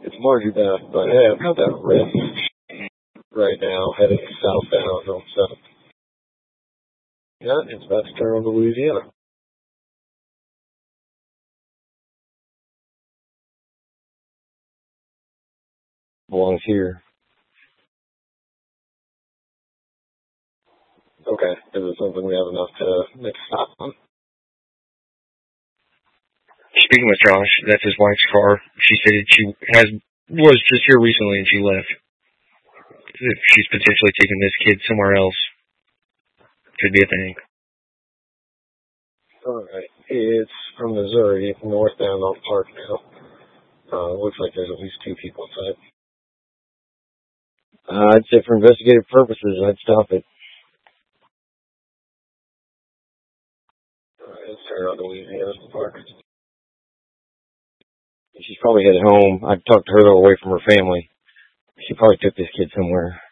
It's Margie Beth, but hey, I've got that risk right now heading southbound on 7th. Yeah, it's about to turn on to Louisiana. Belongs here. Okay, is it something we have enough to make a stop on? Speaking with Josh, that's his wife's car. She stated she was just here recently and she left. If she's potentially taking this kid somewhere else, could be a thing. Alright, it's from Missouri, northbound on Park now. Looks like there's at least 2 people inside. I'd say for investigative purposes, I'd stop it. Alright, let's turn on to Louisiana Park. She's probably headed home. I've talked to her though away from her family. She probably took this kid somewhere.